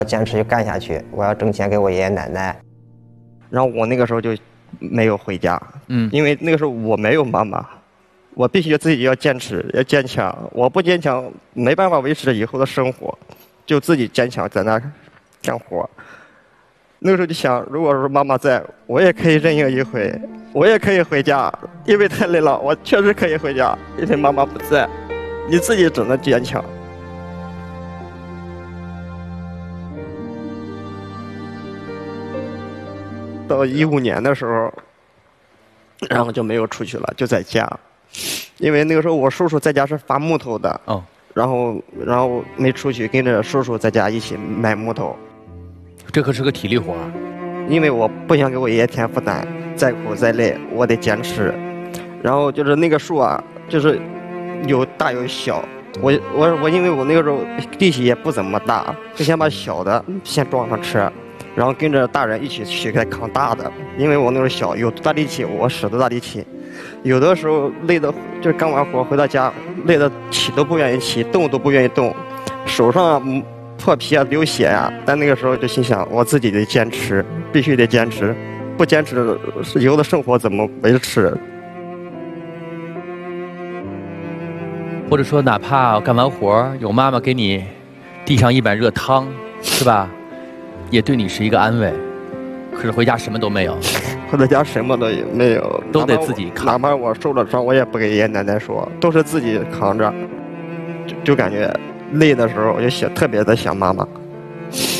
坚持就干下去，我要挣钱给我爷爷奶奶。 然后我那个时候就没有回家，因为那个时候我没有妈妈，我必须自己要坚持，要坚强。我不坚强，没办法维持以后的生活，就自己坚强在那干活。那个时候就想，如果说妈妈在，我也可以任性一回，我也可以回家，因为太累了，我确实可以回家，因为妈妈不在，你自己只能坚强。到15年的时候，然后就没有出去了，就在家，因为那个时候我叔叔在家是伐木头的，然后没出去，跟着叔叔在家一起买木头。 这可是个体力活， 因为我不想给我爷爷添负担，再苦再累我得坚持。然后就是那个树啊，就是有大有小，我因为我那个时候力气也不怎么大，就先把小的先装上车，然后跟着大人一起去再扛大的。因为我那时候小，有多大力气我使多大力气，有的时候累的就是干完活回到家累的起都不愿意起，动都不愿意动，手上破皮啊流血啊。但那个时候就心想，我自己得坚持，必须得坚持，不坚持以后的生活怎么维持？ 或者说哪怕干完活有妈妈给你递上一碗热汤，是吧，也对你是一个安慰。可是回家什么都没有， 回到家什么都没有， 都得自己扛。 哪怕我受了伤，我也不给爷爷奶奶说，都是自己扛着，就感觉累的时候，我就特别的想妈妈。